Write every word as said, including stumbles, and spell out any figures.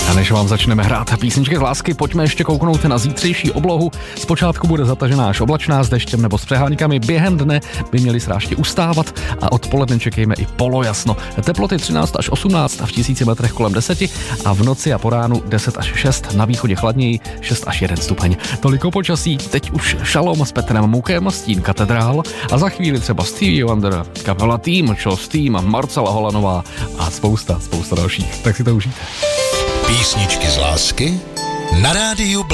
A než vám začneme hrát písničky z lásky, pojďme ještě kouknout na zítřejší oblohu. Zpočátku bude zatažená až oblačná s deštěm nebo s přeháníkami. Během dne by měly srážky ustávat a odpoledne čekejme i polojasno. Teploty třináct až osmnáct a v tisíci metrech kolem deset a v noci a po ránu deset až šest, na východě chladněji šest až jeden stupeň. Toliko počasí, teď už Šalom s Petrem Mukem, Stín Katedrál a za chvíli třeba Stevie Wonder, kapela Tým, Charles Tým, Marcela Holanová a spousta, spousta dalších. Tak si to užijte. Písničky z lásky na rádiu